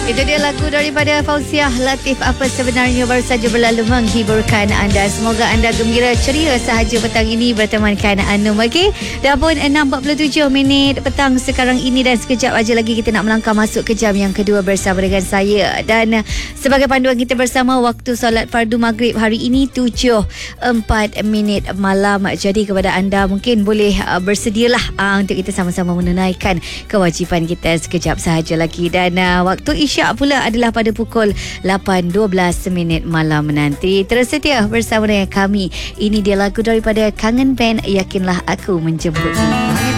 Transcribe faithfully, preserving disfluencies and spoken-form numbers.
Itu dia lagu daripada Fauziah Latif, Apa Sebenarnya, baru saja berlalu menghiburkan anda. Semoga anda gembira ceria sahaja petang ini bertemankan Anum. Okey, dah pun enam empat puluh tujuh minit petang sekarang ini, dan sekejap aja lagi kita nak melangkah masuk ke jam yang kedua bersama dengan saya. Dan sebagai panduan kita bersama, waktu solat fardu maghrib hari ini tujuh empat minit malam. Jadi kepada anda mungkin boleh uh, bersedialah uh, untuk kita sama-sama menunaikan kewajipan kita sekejap sahaja lagi. Dan uh, waktu isyak pula adalah pada pukul lapan dua belas minit malam nanti. Terus setia bersama dengan kami. Ini dia lagu daripada Kangen Band, Yakinlah Aku Menjemputmu.